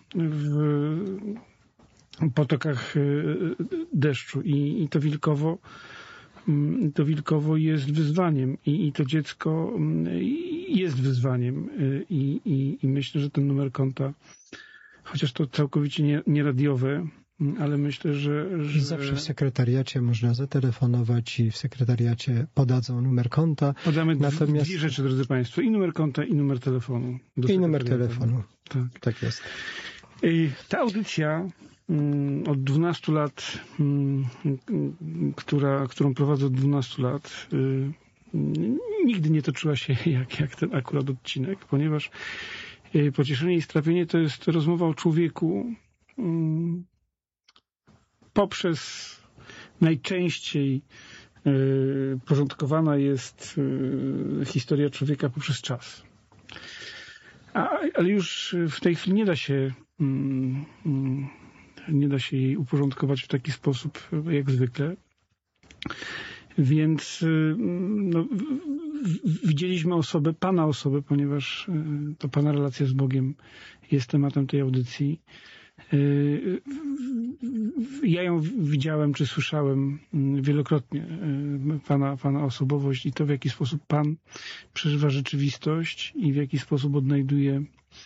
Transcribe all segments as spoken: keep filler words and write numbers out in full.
w potokach deszczu i, i to Wilkowo to Wilkowo jest wyzwaniem i, i to dziecko jest wyzwaniem i, i, i myślę, że ten numer konta, chociaż to całkowicie nie, nie radiowe, ale myślę, że, że... Zawsze w sekretariacie można zatelefonować i w sekretariacie podadzą numer konta. Podamy Natomiast... dwie rzeczy, drodzy Państwo, i numer konta, i numer telefonu. I numer telefonu. Tak. Tak jest. I ta audycja od dwunastu lat, która, którą prowadzę od dwunastu lat, nigdy nie toczyła się jak, jak ten akurat odcinek, ponieważ Pocieszenie i strapienie to jest rozmowa o człowieku poprzez najczęściej porządkowana jest historia człowieka poprzez czas. A, ale już w tej chwili nie da się nie da się jej uporządkować w taki sposób jak zwykle. Więc no, widzieliśmy osobę, Pana osobę, ponieważ to Pana relacja z Bogiem jest tematem tej audycji. Ja ją widziałem, czy słyszałem wielokrotnie, Pana, Pana osobowość i to, w jaki sposób Pan przeżywa rzeczywistość i w jaki sposób odnajduje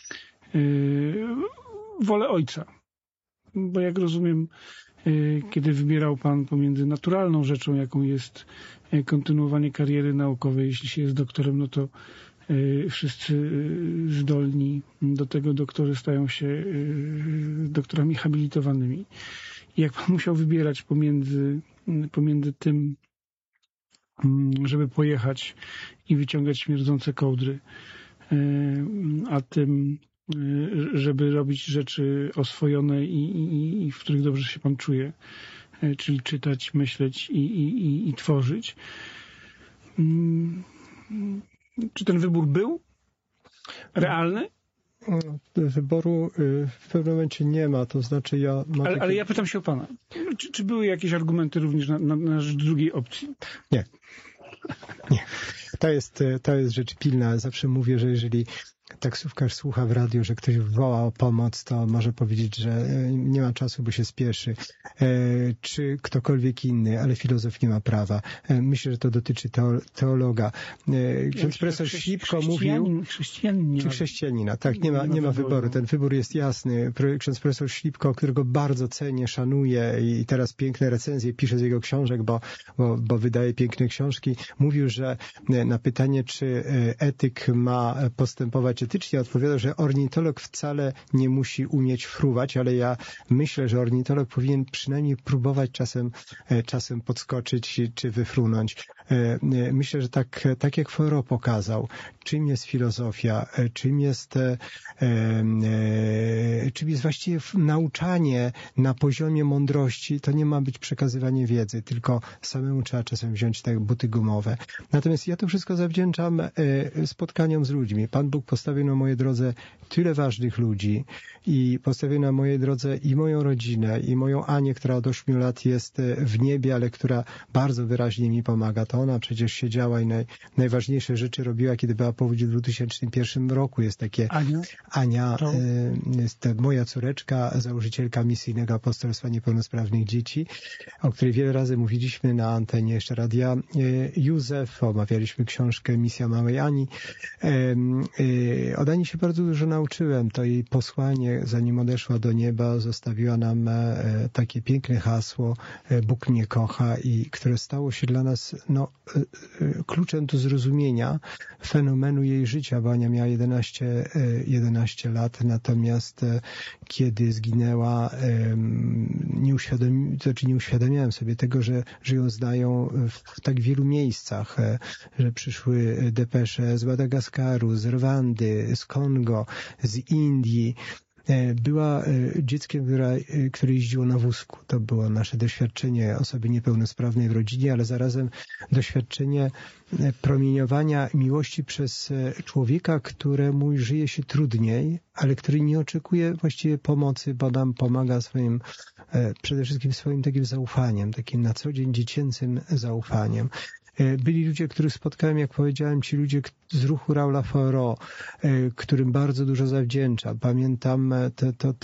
wolę Ojca. Bo jak rozumiem, kiedy wybierał Pan pomiędzy naturalną rzeczą, jaką jest kontynuowanie kariery naukowej, jeśli się jest doktorem, no to wszyscy zdolni do tego doktory stają się doktorami habilitowanymi. I jak Pan musiał wybierać pomiędzy, pomiędzy tym, żeby pojechać i wyciągać śmierdzące kołdry, a tym, żeby robić rzeczy oswojone i, i, i w których dobrze się Pan czuje, czyli czytać, myśleć i, i, i, i tworzyć. Czy ten wybór był realny? Wyboru w pewnym momencie nie ma, to znaczy ja... Mam ale, takie... ale ja pytam się o Pana. Czy, czy były jakieś argumenty również na, na, na rzecz drugiej opcji? Nie. Nie. To jest, to jest rzecz pilna. Zawsze mówię, że jeżeli taksówkarz słucha w radiu, że ktoś woła o pomoc, to może powiedzieć, że nie ma czasu, bo się spieszy. E, czy ktokolwiek inny, ale filozof nie ma prawa. E, myślę, że to dotyczy teologa. E, ksiądz profesor Ślipko mówił... Chrześcijanin czy chrześcijanina. Tak, nie ma, nie ma wyboru. Ten wybór jest jasny. Ksiądz profesor Ślipko, którego bardzo cenię, szanuję i teraz piękne recenzje pisze z jego książek, bo, bo, bo wydaje piękne książki, mówił, że na pytanie, czy etyk ma postępować etycznie, odpowiada, że ornitolog wcale nie musi umieć fruwać, ale ja myślę, że ornitolog powinien przynajmniej próbować czasem, czasem podskoczyć czy wyfrunąć. Myślę, że tak, tak jak Fourier pokazał, czym jest filozofia, czym jest, czym jest właściwie nauczanie na poziomie mądrości, to nie ma być przekazywanie wiedzy, tylko samemu trzeba czasem wziąć te buty gumowe. Natomiast ja to wszystko zawdzięczam spotkaniom z ludźmi. Pan Bóg postawił na mojej drodze tyle ważnych ludzi i postawił na mojej drodze i moją rodzinę, i moją Anię, która od ośmiu lat jest w niebie, ale która bardzo wyraźnie mi pomaga. To ona przecież siedziała i naj, najważniejsze rzeczy robiła, kiedy była powódź w dwa tysiące pierwszym roku. Jest takie Ania, Ania y, jest moja córeczka, założycielka misyjnego apostolstwa niepełnosprawnych dzieci, o której wiele razy mówiliśmy na antenie jeszcze radia y, Józef, omawialiśmy książkę Misja Małej Ani. Y, y, od Ani się bardzo dużo nauczyłem. To jej posłanie, zanim odeszła do nieba, zostawiła nam y, takie piękne hasło y, Bóg mnie kocha, i które stało się dla nas no, y, y, kluczem do zrozumienia fenomenu jej życia, bo Ania miała jedenaście, jedenaście lat, natomiast kiedy zginęła, nie, uświadomi, to znaczy nie uświadamiałem sobie tego, że, że ją znają w tak wielu miejscach, że przyszły depesze z Madagaskaru, z Rwandy, z Kongo, z Indii. Była dzieckiem, które, które jeździło na wózku. To było nasze doświadczenie osoby niepełnosprawnej w rodzinie, ale zarazem doświadczenie promieniowania miłości przez człowieka, któremu żyje się trudniej, ale który nie oczekuje właściwie pomocy, bo nam pomaga swoim, przede wszystkim swoim takim zaufaniem, takim na co dzień dziecięcym zaufaniem. Byli ludzie, których spotkałem, jak powiedziałem, ci ludzie z ruchu Raula Fourier, którym bardzo dużo zawdzięczam. Pamiętam to, to,